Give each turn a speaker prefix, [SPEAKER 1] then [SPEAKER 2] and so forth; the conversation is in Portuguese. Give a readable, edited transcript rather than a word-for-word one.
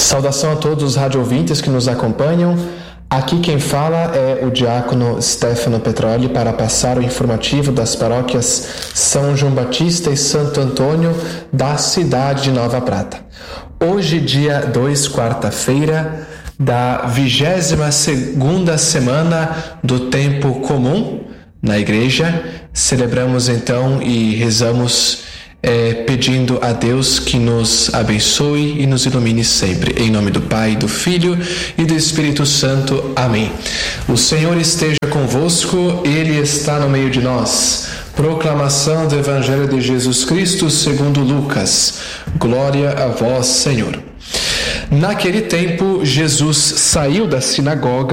[SPEAKER 1] Saudação a todos os radioouvintes que nos acompanham. Aqui quem fala é o diácono Stefano Petroli para passar o informativo das paróquias São João Batista e Santo Antônio da cidade de Nova Prata. Hoje, dia 2, quarta-feira, da 22ª semana do tempo comum na igreja, celebramos então e rezamos pedindo a Deus que nos abençoe e nos ilumine sempre. Em nome do Pai, do Filho e do Espírito Santo. Amém. O Senhor esteja convosco, Ele está no meio de nós. Proclamação do Evangelho de Jesus Cristo segundo Lucas. Glória a vós, Senhor. Naquele tempo, Jesus saiu da sinagoga